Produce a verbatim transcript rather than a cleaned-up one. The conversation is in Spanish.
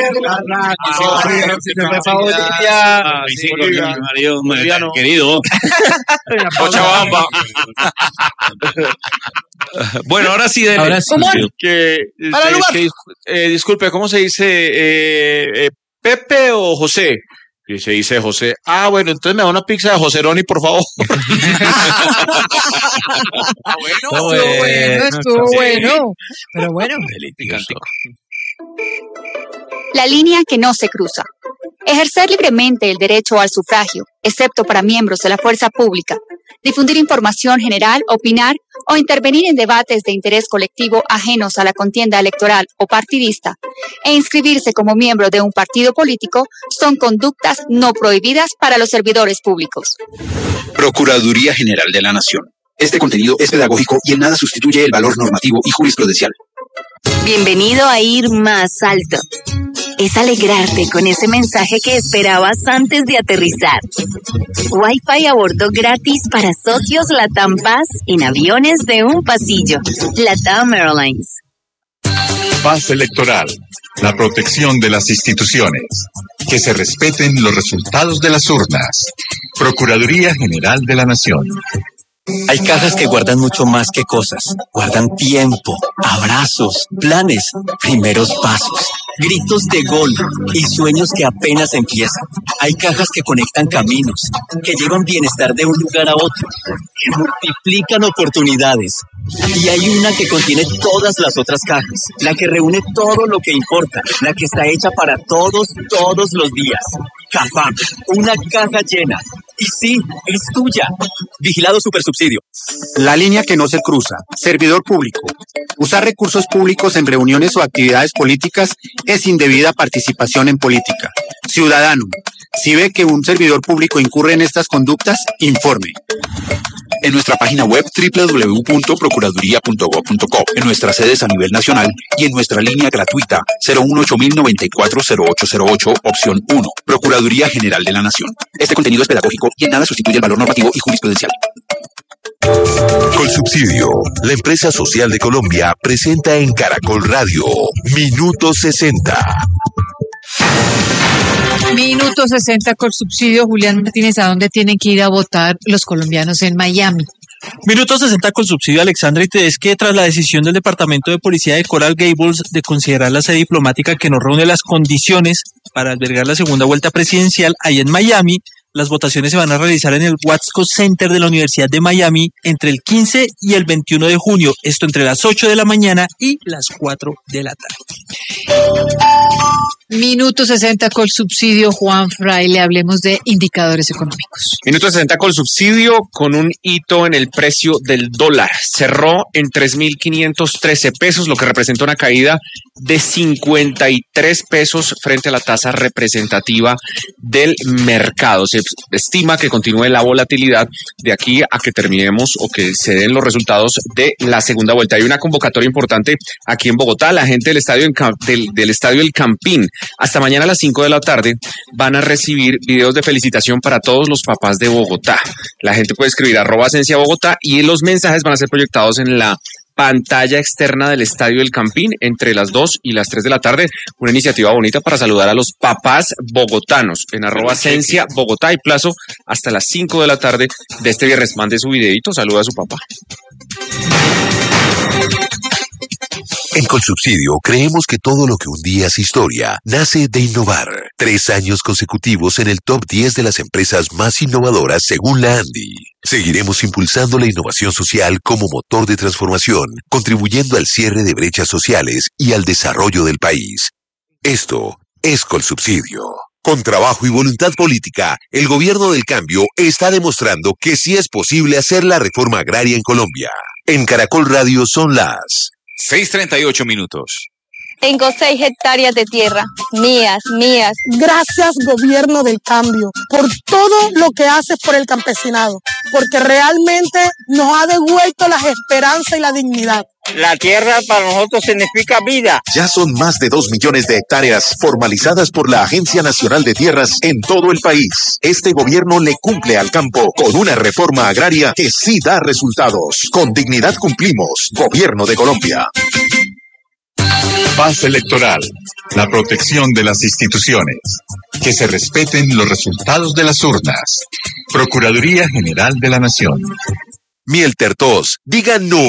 Querido. Cochabamba. Bueno, ahora sí, dele. Ahora sí. Que, este, que, eh, disculpe, ¿cómo se dice? Eh, eh, ¿Pepe o José? Y se dice José. Ah, bueno, entonces me da una pizza de Joseroni, por favor. Ah, bueno, estuvo bueno, estuvo bueno. Pero bueno. La línea que no se cruza. Ejercer libremente el derecho al sufragio, excepto para miembros de la fuerza pública. Difundir información general, opinar o intervenir en debates de interés colectivo ajenos a la contienda electoral o partidista e inscribirse como miembro de un partido político son conductas no prohibidas para los servidores públicos. Procuraduría General de la Nación. Este contenido es pedagógico y en nada sustituye el valor normativo y jurisprudencial. Bienvenido a Ir Más Alto. Es alegrarte con ese mensaje que esperabas antes de aterrizar. Wi-Fi a bordo gratis para socios Latam Paz en aviones de un pasillo. Latam Airlines. Paz electoral. La protección de las instituciones. Que se respeten los resultados de las urnas. Procuraduría General de la Nación. Hay cajas que guardan mucho más que cosas. Guardan tiempo, abrazos, planes, primeros pasos, gritos de gol y sueños que apenas empiezan. Hay cajas que conectan caminos, que llevan bienestar de un lugar a otro, que multiplican oportunidades. Y hay una que contiene todas las otras cajas, la que reúne todo lo que importa, la que está hecha para todos, todos los días. Cafam, una caja llena. Y sí, es tuya. Vigilado Supersubsidio. La línea que no se cruza. Servidor público. Usar recursos públicos en reuniones o actividades políticas es indebida participación en política. Ciudadano, si ve que un servidor público incurre en estas conductas, informe. En nuestra página web doble u doble u doble u punto procuraduría punto gob punto co, en nuestras sedes a nivel nacional y en nuestra línea gratuita cero uno ocho mil noventa y cuatro cero ocho cero ocho, opción uno, Procuraduría General de la Nación. Este contenido es pedagógico y en nada sustituye el valor normativo y jurisprudencial. Colsubsidio, la empresa social de Colombia, presenta en Caracol Radio Minuto sesenta. Minuto sesenta con subsidio. Julián Martínez, ¿a dónde tienen que ir a votar los colombianos en Miami? Minuto sesenta con subsidio, Alexandra, y te es que tras la decisión del Departamento de Policía de Coral Gables de considerar la sede diplomática que no reúne las condiciones para albergar la segunda vuelta presidencial ahí en Miami, las votaciones se van a realizar en el Watsco Center de la Universidad de Miami entre el quince y el veintiuno de junio, esto entre las ocho de la mañana y las cuatro de la tarde. Minuto sesenta con subsidio, Juan Fraile, hablemos de indicadores económicos. Minuto sesenta con subsidio, con un hito en el precio del dólar. Cerró en tres mil quinientos trece pesos, lo que representa una caída de cincuenta y tres pesos frente a la tasa representativa del mercado. Se estima que continúe la volatilidad de aquí a que terminemos o que se den los resultados de la segunda vuelta. Hay una convocatoria importante aquí en Bogotá. La gente del estadio del, del estadio El Campín, hasta mañana a las cinco de la tarde, van a recibir videos de felicitación para todos los papás de Bogotá. La gente puede escribir arroba Esencia Bogotá y los mensajes van a ser proyectados en la pantalla externa del Estadio El Campín entre las dos y las tres de la tarde. Una iniciativa bonita para saludar a los papás bogotanos en arroba Esencia Bogotá, y plazo hasta las cinco de la tarde de este viernes. Mande su videito, saluda a su papá. En Colsubsidio creemos que todo lo que un día es historia nace de innovar. Tres años consecutivos en el top diez de las empresas más innovadoras según la ANDI. Seguiremos impulsando la innovación social como motor de transformación, contribuyendo al cierre de brechas sociales y al desarrollo del país. Esto es Colsubsidio. Con trabajo y voluntad política, el gobierno del cambio está demostrando que sí es posible hacer la reforma agraria en Colombia. En Caracol Radio son las seis treinta y ocho minutos. Tengo seis hectáreas de tierra, mías, mías. Gracias, gobierno del cambio, por todo lo que haces por el campesinado, porque realmente nos ha devuelto las esperanzas y la dignidad. La tierra para nosotros significa vida. Ya son más de dos millones de hectáreas formalizadas por la Agencia Nacional de Tierras en todo el país. Este gobierno le cumple al campo con una reforma agraria que sí da resultados. Con dignidad cumplimos. Gobierno de Colombia. Paz electoral. La protección de las instituciones. Que se respeten los resultados de las urnas. Procuraduría General de la Nación. Mielter Tos, diga no